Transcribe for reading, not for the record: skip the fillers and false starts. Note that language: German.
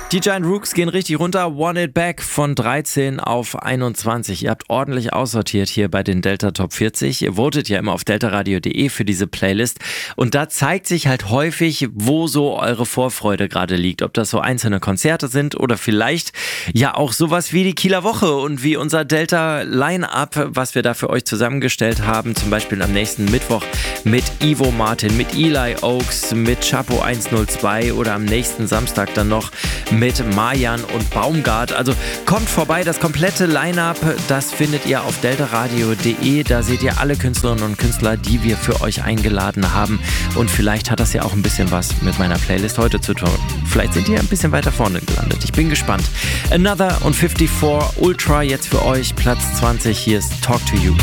Die Giant Rooks gehen richtig runter. Want It Back von 13 auf 21. Ihr habt ordentlich aussortiert hier bei den Delta Top 40. Ihr votet ja immer auf deltaradio.de für diese Playlist. Und da zeigt sich halt häufig, wo so eure Vorfreude gerade liegt. Ob das so einzelne Konzerte sind oder vielleicht ja auch sowas wie die Kieler Woche und wie unser Delta Line-Up, was wir da für euch zusammengestellt haben. Zum Beispiel am nächsten Mittwoch mit Ivo Martin, mit Eli Oaks, mit Chapo 102 oder am nächsten Samstag dann noch mit Marjan und Baumgart. Also kommt vorbei, das komplette Line-Up, das findet ihr auf deltaradio.de. Da seht ihr alle Künstlerinnen und Künstler, die wir für euch eingeladen haben. Und vielleicht hat das ja auch ein bisschen was mit meiner Playlist heute zu tun. Vielleicht sind ihr ein bisschen weiter vorne gelandet. Ich bin gespannt. Another und 54 Ultra jetzt für euch, Platz 20. Hier ist Talk to You.